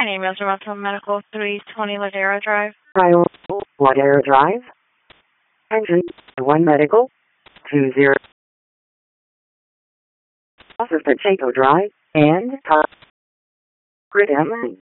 My name is Rental Medical 320 Ladera Drive. Prior Ladera Drive. Engine 1 Medical 20. Office Potato Drive and Grid M.